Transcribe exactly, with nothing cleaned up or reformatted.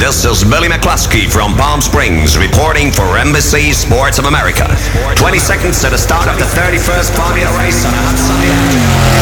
This is Billy McCluskey from Palm Springs reporting for Embassy Sports of America. twenty seconds to the start of the thirty-first Formula race on a hot sunny afternoon.